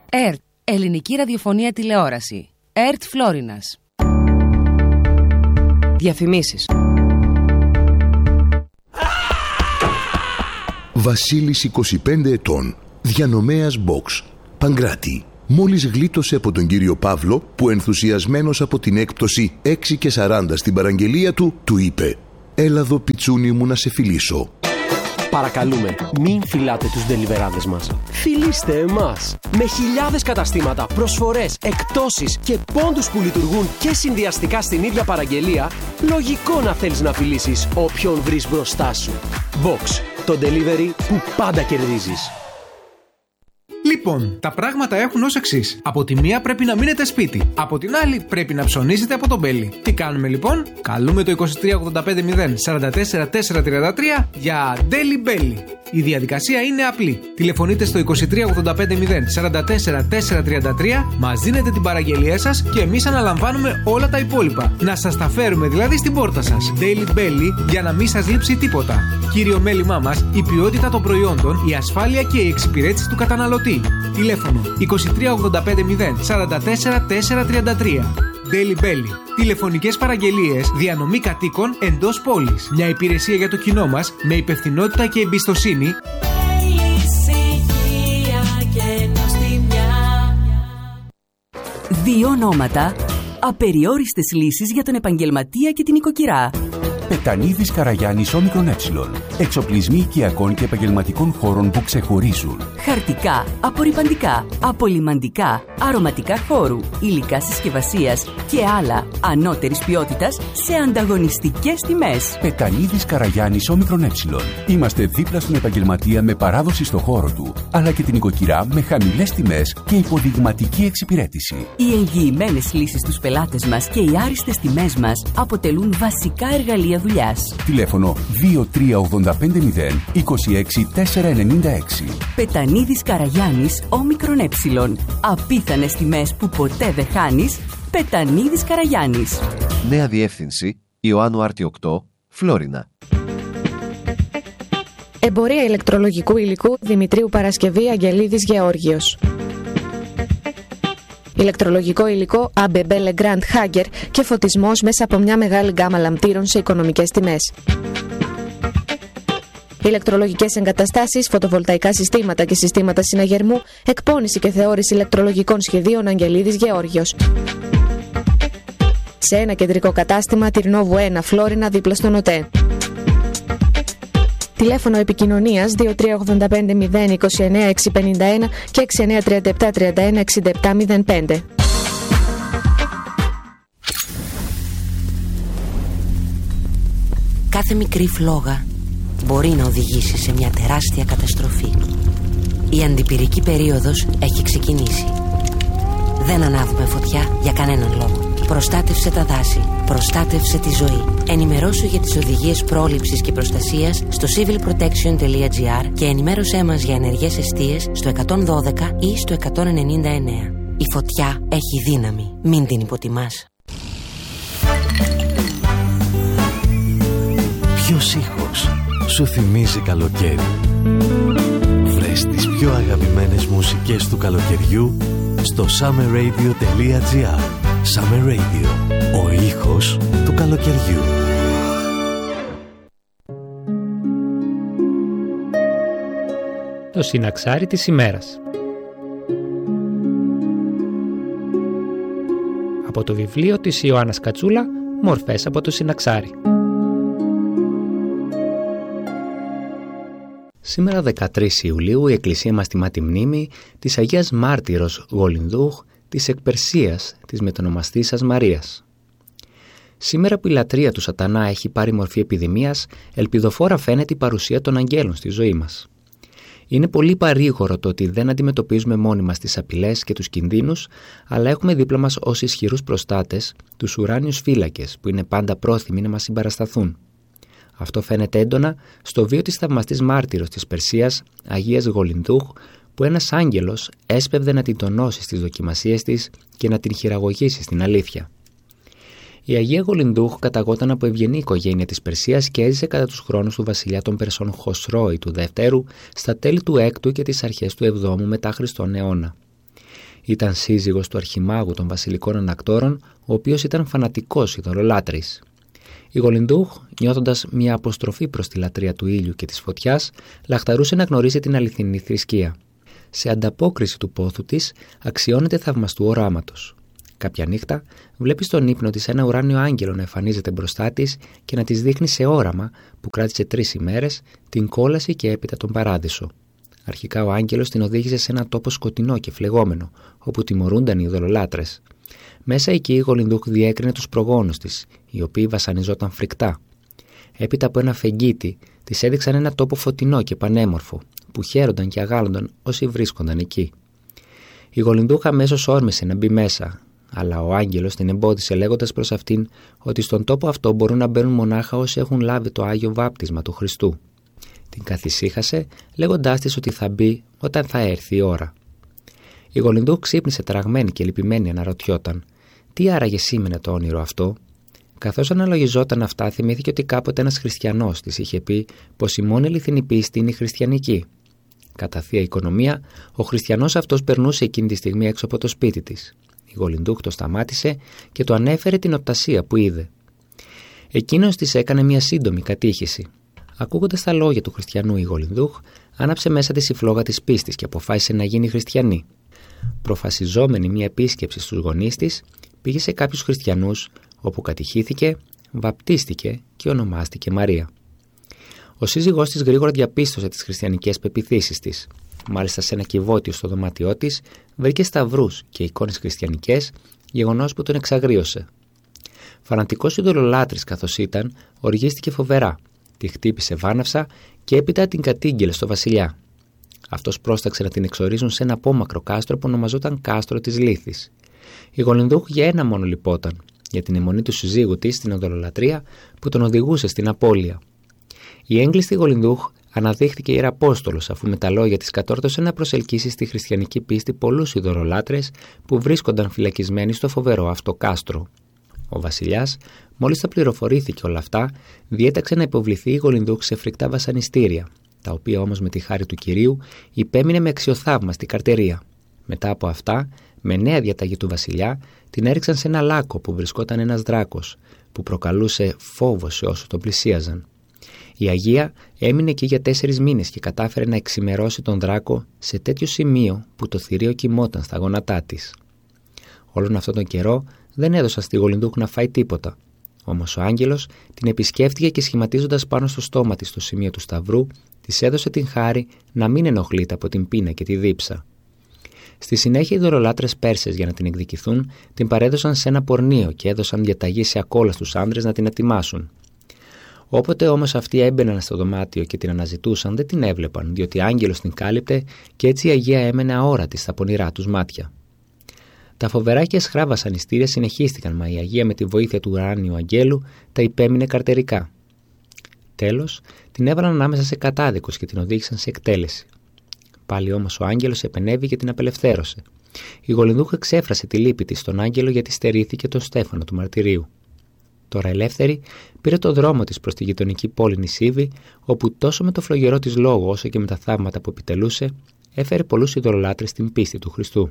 ΕΡΤ, Ελληνική Ραδιοφωνία Τηλεόραση. ΕΡΤ Φλόρινας. Διαφημίσεις. Βασίλης, 25 ετών, διανομέας box, Παγκράτη. Μόλις γλίτωσε από τον κύριο Παύλο, που ενθουσιασμένος από την έκπτωση 6,40 στην παραγγελία του είπε: «Έλα εδώ, πιτσούνι μου, να σε φιλήσω». Παρακαλούμε, μην φιλάτε τους ντελιβεράδες μας. Φιλήστε εμάς. Με χιλιάδες καταστήματα, προσφορές, εκπτώσεις και πόντους που λειτουργούν και συνδυαστικά στην ίδια παραγγελία, λογικό να θέλεις να φιλήσεις όποιον βρεις μπροστά σου. Box, το delivery που πάντα κερδίζεις. Λοιπόν, τα πράγματα έχουν ως εξής. Από τη μία πρέπει να μείνετε σπίτι. Από την άλλη πρέπει να ψωνίζετε από τον Μπέλι. Τι κάνουμε λοιπόν? Καλούμε το 2385 044 433 για Daily Belly. Η διαδικασία είναι απλή. Τηλεφωνείτε στο 2385 044 433, μας δίνετε την παραγγελία σας και εμείς αναλαμβάνουμε όλα τα υπόλοιπα. Να σας τα φέρουμε δηλαδή στην πόρτα σας. Daily Belly, για να μην σας λείψει τίποτα. Κύριο μέλημά μας, η ποιότητα των προϊόντων, η ασφάλεια και η εξυπηρέτηση του καταναλωτή. Τηλέφωνο 2385 044 433. Daily Belly. Τηλεφωνικές παραγγελίες, διανομή κατοίκων εντός πόλης. Μια υπηρεσία για το κοινό μας με υπευθυνότητα και εμπιστοσύνη. Δύο ονόματα, απεριόριστες λύσεις για τον επαγγελματία και την οικοκυρά. Πετανίδης Καραγιάννης Όμικρον Ε. Εξοπλισμοί οικιακών και επαγγελματικών χώρων που ξεχωρίζουν. Χαρτικά, απορρυπαντικά, απολυμαντικά, αρωματικά χώρου, υλικά συσκευασίας και άλλα ανώτερης ποιότητας σε ανταγωνιστικές τιμές. Πετανίδης Καραγιάννης Όμικρον Ε. Είμαστε δίπλα στον επαγγελματία με παράδοση στο χώρο του, αλλά και την οικοκυρά με χαμηλές τιμές και υποδειγματική εξυπηρέτηση. Οι εγγυημένες λύσεις στους πελάτες μας και οι άριστες τιμές μας αποτελούν βασικά εργαλεία δουλειάς. Τηλέφωνο 2385 26 496. Πετανίδης Καραγιάννης Όμικρον Ε. Απίθανες τιμές που ποτέ δεν χάνεις. Πετανίδης Καραγιάννης. Νέα διεύθυνση Ιωάννου Άρτη 8, Φλόρινα. Εμπορία ηλεκτρολογικού υλικού Δημητρίου Παρασκευή Αγγελίδης Γεώργιος. Ηλεκτρολογικό υλικό ABB Legrand Hager και φωτισμός μέσα από μια μεγάλη γκάμα λαμπτήρων σε οικονομικές τιμές. Ηλεκτρολογικές εγκαταστάσεις, φωτοβολταϊκά συστήματα και συστήματα συναγερμού, εκπώνηση και θεώρηση ηλεκτρολογικών σχεδίων Αγγελίδης Γεώργιος. Σε ένα κεντρικό κατάστημα, Τυρνόβου 1, Φλόρινα, δίπλα στον ΟΤΕ. Τηλέφωνο επικοινωνίας 2385 029 651 και 6937 31 67 05. Κάθε μικρή φλόγα μπορεί να οδηγήσει σε μια τεράστια καταστροφή. Η αντιπυρική περίοδος έχει ξεκινήσει. Δεν ανάβουμε φωτιά για κανέναν λόγο. Προστάτευσε τα δάση, προστάτευσε τη ζωή. Ενημερώσου για τις οδηγίες πρόληψης και προστασίας στο civilprotection.gr και ενημέρωσέ μας για ενεργές εστίες στο 112 ή στο 199. Η φωτιά έχει δύναμη, μην την υποτιμάς. Ποιος ήχος σου θυμίζει καλοκαίρι? Βρες τις πιο αγαπημένες μουσικές του καλοκαιριού στο summerradio.gr. Summer Radio, ο ήχος του καλοκαιριού. Το συναξάρι της ημέρας. Από το βιβλίο της Ιωάννας Κατσούλα, Μορφές από το συναξάρι. Σήμερα 13 Ιουλίου η Εκκλησία μας τιμά τη μνήμη της Αγίας Μάρτυρος Γολυνδούχ της Εκπερσίας της μετονομαστήσας Μαρίας. Σήμερα που η λατρεία του σατανά έχει πάρει μορφή επιδημίας, ελπιδοφόρα φαίνεται η παρουσία των αγγέλων στη ζωή μας. Είναι πολύ παρήγορο το ότι δεν αντιμετωπίζουμε μόνοι μας τις απειλές και τους κινδύνους, αλλά έχουμε δίπλα μας ως ισχυρούς προστάτες τους ουράνιους φύλακες που είναι πάντα πρόθυμοι να μας συμπαρασταθούν. Αυτό φαίνεται έντονα στο βίο της θαυμαστής μάρτυρος της Περσίας, Αγίας Γολυνδούχ, που ένας άγγελος έσπευδε να την τονώσει στις δοκιμασίες της και να την χειραγωγήσει στην αλήθεια. Η Αγία Γολυνδούχ καταγόταν από ευγενή οικογένεια της Περσίας και έζησε κατά τους χρόνους του βασιλιά των Περσών Χοσρόη του Δευτέρου στα τέλη του 6ου και τις αρχές του 7ου μετά Χριστόν αιώνα. Ήταν σύζυγος του αρχιμάγου των βασιλικών ανακτόρων, ο οποίος ήταν φανατικός ειδωλολάτρης. Η Γολινδούχ, νιώθοντας μια αποστροφή προς τη λατρεία του ήλιου και της φωτιάς, λαχταρούσε να γνωρίσει την αληθινή θρησκεία. Σε ανταπόκριση του πόθου της, αξιώνεται θαυμαστού οράματος. Κάποια νύχτα βλέπει στον ύπνο της ένα ουράνιο άγγελο να εμφανίζεται μπροστά της και να της δείχνει σε όραμα, που κράτησε 3 ημέρες, την κόλαση και έπειτα τον παράδεισο. Αρχικά ο άγγελος την οδήγησε σε ένα τόπο σκοτεινό και φλεγόμενο, όπου τιμωρούνταν οι ειδωλολάτρες. Μέσα εκεί η Γολινδούχ διέκρινε τους προγόνους της, οι οποίοι βασανιζόταν φρικτά. Έπειτα από ένα φεγγίτι, της έδειξαν ένα τόπο φωτεινό και πανέμορφο, που χαίρονταν και αγάλλονταν όσοι βρίσκονταν εκεί. Η Γολινδούχ αμέσως όρμησε να μπει μέσα, αλλά ο άγγελος την εμπόδισε λέγοντας προς αυτήν ότι στον τόπο αυτό μπορούν να μπαίνουν μονάχα όσοι έχουν λάβει το Άγιο Βάπτισμα του Χριστού. Την καθησύχασε λέγοντάς της ότι θα μπει όταν θα έρθει η ώρα. Η Γολινδούχ ξύπνησε τραγμένη και λυπημένη, αναρωτιόταν τι άραγε σήμαινε το όνειρο αυτό. Καθώς αναλογιζόταν αυτά, θυμήθηκε ότι κάποτε ένας χριστιανός της είχε πει πως η μόνη αληθινή πίστη είναι η χριστιανική. Κατά θεία οικονομία, ο χριστιανός αυτός περνούσε εκείνη τη στιγμή έξω από το σπίτι της. Η Γολινδούχ το σταμάτησε και του ανέφερε την οπτασία που είδε. Εκείνος της έκανε μια σύντομη κατήχηση. Ακούγοντας τα λόγια του χριστιανού, η Γολινδούχ άναψε μέσα της η φλόγα της πίστης και αποφάσισε να γίνει χριστιανή. Προφασιζόμενη μια επίσκεψη στους γονείς της, πήγε σε κάποιους χριστιανούς, όπου κατηχήθηκε, βαπτίστηκε και ονομάστηκε Μαρία. Ο σύζυγός της γρήγορα διαπίστωσε τις χριστιανικές πεποιθήσεις της. Μάλιστα, σε ένα κυβότιο στο δωμάτιό της βρήκε σταυρούς και εικόνες χριστιανικές, γεγονός που τον εξαγρίωσε. Φανατικός ειδωλολάτρης καθώς ήταν, οργίστηκε φοβερά. Τη χτύπησε βάναυσα και έπειτα την κατήγγειλε στο βασιλιά. Αυτός πρόσταξε να την εξορίζουν σε ένα απόμακρο κάστρο που ονομαζόταν Κάστρο της Λύθης. Η Γολινδούχ για ένα μόνο λυπόταν, για την αιμονή του συζύγου της στην ειδωλολατρεία που τον οδηγούσε στην απώλεια. Η έγκλειστη Γολινδούχ αναδείχθηκε ιεραπόστολος, αφού με τα λόγια της κατόρθωσε να προσελκύσει στη χριστιανική πίστη πολλούς ειδωλολάτρες που βρίσκονταν φυλακισμένοι στο φοβερό αυτό κάστρο. Ο βασιλιάς, μόλις τα πληροφορήθηκε όλα αυτά, διέταξε να υποβληθεί η Γολινδούχ σε φρικτά βασανιστήρια, τα οποία όμως με τη χάρη του Κυρίου υπέμεινε με αξιοθαύμαστη καρτερία. Μετά από αυτά, με νέα διαταγή του βασιλιά, την έριξαν σε ένα λάκκο που βρισκόταν ένας δράκος, που προκαλούσε φόβο σε όσους τον πλησίαζαν. Η Αγία έμεινε εκεί για 4 μήνες και κατάφερε να εξημερώσει τον δράκο σε τέτοιο σημείο που το θηρίο κοιμόταν στα γόνατά της. Όλον αυτόν τον καιρό δεν έδωσαν στη Γολινδούχ να φάει τίποτα. Όμως ο άγγελος την επισκέφτηκε και σχηματίζοντας πάνω στο στόμα της το σημείο του σταυρού, της έδωσε την χάρη να μην ενοχλείται από την πείνα και τη δίψα. Στη συνέχεια οι ειδωλολάτρες Πέρσες, για να την εκδικηθούν, την παρέδωσαν σε ένα πορνείο και έδωσαν διαταγή σε ακόλαστους άντρες να την ετοιμάσουν. Όποτε όμως αυτοί έμπαιναν στο δωμάτιο και την αναζητούσαν, δεν την έβλεπαν, διότι άγγελος την κάλυπτε και έτσι η Αγία έμενε αόρατη στα πονηρά τους μάτια. Τα φοβερά και αισχρά βασανιστήρια συνεχίστηκαν, μα η Αγία με τη βοήθεια του ουράνιου αγγέλου τα υπέμεινε καρτερικά. Τέλος, την έβαλαν ανάμεσα σε κατάδικους και την οδήγησαν σε εκτέλεση. Πάλι όμως ο άγγελος επενέβη και την απελευθέρωσε. Η Γολινδούχ εξέφρασε τη λύπη της στον άγγελο γιατί στερήθηκε τον Στέφανο του μαρτυρίου. Τώρα ελεύθερη, πήρε το δρόμο της προς τη γειτονική πόλη Νησίβη, όπου τόσο με το φλογερό της λόγο όσο και με τα θαύματα που επιτελούσε, έφερε πολλούς ειδωλολάτρες στην πίστη του Χριστού.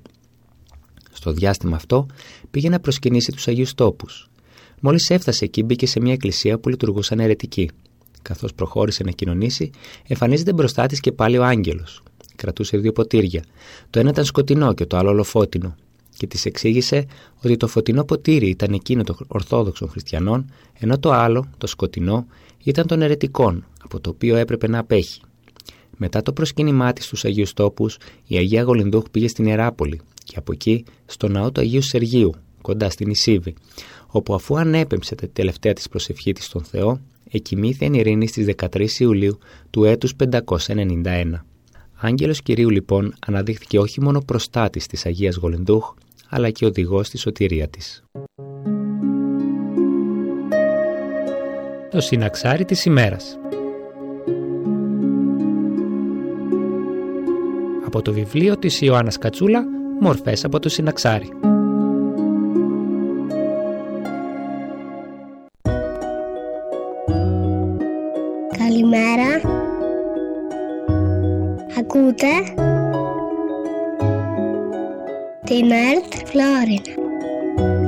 Στο διάστημα αυτό πήγε να προσκυνήσει τους Αγίους Τόπους. Μόλις έφτασε εκεί, μπήκε σε μια εκκλησία που λειτουργούσαν αιρετικοί. Καθώς προχώρησε να κοινωνήσει, εμφανίζεται μπροστά της και πάλι ο άγγελος. Κρατούσε 2 ποτήρια. Το ένα ήταν σκοτεινό και το άλλο ολοφώτινο. Και της εξήγησε ότι το φωτεινό ποτήρι ήταν εκείνο των Ορθόδοξων Χριστιανών, ενώ το άλλο, το σκοτεινό, ήταν των αιρετικών, από το οποίο έπρεπε να απέχει. Μετά το προσκύνημά της στους Αγίους Τόπους, η Αγία Γολινδούχ πήγε στην Ιεράπολη και από εκεί στο ναό του Αγίου Σεργίου, κοντά στην Νησίβη, όπου αφού ανέπεμψε τη τελευταία της προσευχή της στον Θεό, εκοιμήθη εν ειρήνη στις 13 Ιουλίου του έτους 591. Άγγελος Κυρίου λοιπόν αναδείχθηκε όχι μόνο προστάτης της Αγίας Γολινδούχ, αλλά και οδηγός στη σωτηρία της. Το συναξάρι της ημέρας. Από το βιβλίο της Ιωάννας Κατσούλα, μορφές από το συναξάρι. Καλημέρα. Ακούτε την ΕΡΤ Φλόρινα.